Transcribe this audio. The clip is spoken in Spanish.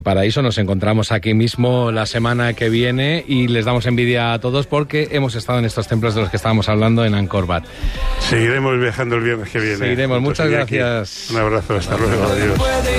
Paraíso, nos encontramos aquí mismo la semana que viene y les damos envidia a todos porque hemos estado en estos templos de los que estábamos hablando en Angkor Wat. Seguiremos viajando el viernes que viene. Seguiremos, muchas gracias. Un abrazo, hasta luego, adiós.